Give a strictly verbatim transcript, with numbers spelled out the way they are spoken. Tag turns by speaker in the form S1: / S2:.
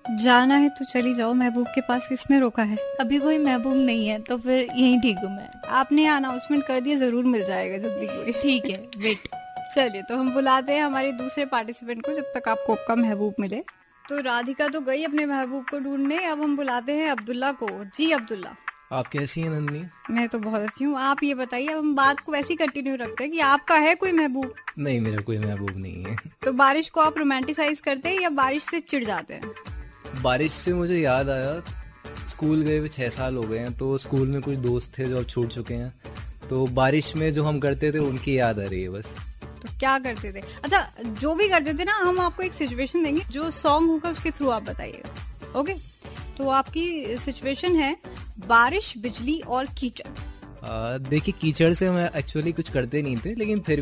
S1: जाना है तो चली जाओ, महबूब के पास किसने रोका है?
S2: अभी कोई महबूब नहीं है तो फिर यहीं ठीक हूँ मैं।
S1: आपने अनाउंसमेंट कर दिया, जरूर मिल जाएगा जल्दी कोई।
S2: ठीक है, वेट।
S1: चलिए तो हम बुलाते हैं हमारे दूसरे पार्टिसिपेंट को, जब तक आपको आपका महबूब मिले। तो राधिका तो गई अपने महबूब को ढूंढने, अब हम बुलाते हैं अब्दुल्ला को। जी अब्दुल्ला।
S3: आप कैसी हैं नंदनी?
S1: मैं तो बहुत अच्छी हूँ, आप ये बताइए। अब हम बात को वैसे ही कंटिन्यू रखते हैं कि आपका है कोई महबूब?
S3: नहीं, मेरा कोई महबूब नहीं है।
S1: तो बारिश को आप रोमांटिसाइज करते हैं या बारिश से चिढ़ जाते हैं?
S3: बारिश से मुझे याद आया, स्कूल गए हुए छः साल हो गए हैं, तो स्कूल में कुछ दोस्त थे जो अब छूट चुके हैं, तो बारिश में जो हम करते थे उनकी याद आ रही है बस।
S1: तो क्या करते थे? अच्छा, जो भी करते थे ना, हम आपको एक सिचुएशन देंगे, जो सॉन्ग होगा उसके थ्रू आप बताइएगा। ओके, तो आपकी सिचुएशन है बारिश, बिजली और कीचड़।
S3: देखिए, कीचड़ से हम एक्चुअली कुछ करते नहीं थे, लेकिन फिर